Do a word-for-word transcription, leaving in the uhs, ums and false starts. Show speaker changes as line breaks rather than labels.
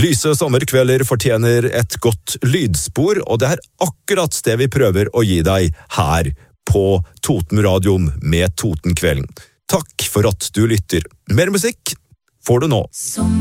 Lyse sommerkvelder fortjener et godt lydspor, og det er akkurat det vi prøver å gi deg her på Totenradioen med Totenkvelden. Takk for at du lytter. Mer musikk får du nå.